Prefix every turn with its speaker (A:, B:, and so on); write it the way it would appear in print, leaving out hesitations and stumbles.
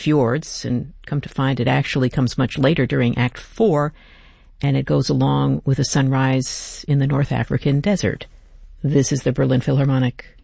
A: fjords, and come to find it actually comes much later during Act 4, and it goes along with a sunrise in the North African desert. This is the Berlin Philharmonic.